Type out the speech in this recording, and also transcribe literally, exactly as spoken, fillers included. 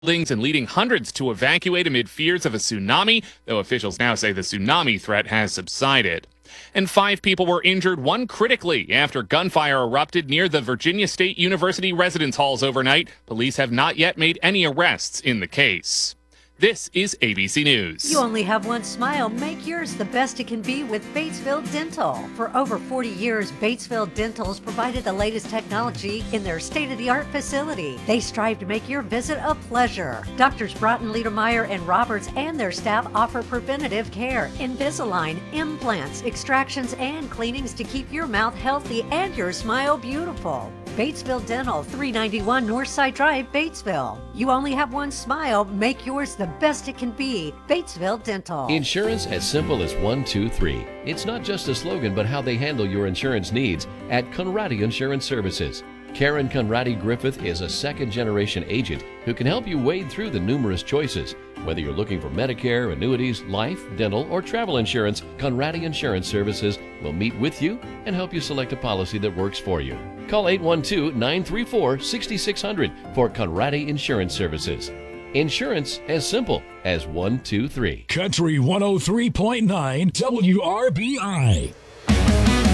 buildings and leading hundreds to evacuate amid fears of a tsunami, though officials now say the tsunami threat has subsided. And five people were injured, one critically, after gunfire erupted near the Virginia State University residence halls overnight. Police have not yet made any arrests in the case. This is A B C News. You only have one smile. Make yours the best it can be with Batesville Dental. For over forty years, Batesville Dental's provided the latest technology in their state-of-the-art facility. They strive to make your visit a pleasure. Doctors Broughton, Liedermeyer, and Roberts and their staff offer preventative care, Invisalign, implants, extractions, and cleanings to keep your mouth healthy and your smile beautiful. Batesville Dental, three ninety-one Northside Drive, Batesville. You only have one smile. Make yours the best it can be. Batesville Dental. Insurance as simple as one, two, three. It's not just a slogan, but how they handle your insurance needs at Conradi Insurance Services. Karen Conradi Griffith is a second-generation agent who can help you wade through the numerous choices. Whether you're looking for Medicare, annuities, life, dental, or travel insurance, Conradi Insurance Services will meet with you and help you select a policy that works for you. Call eight one two, nine three four, six six zero zero for Conradi Insurance Services. Insurance as simple as one, two, three. Country one oh three point nine W R B I.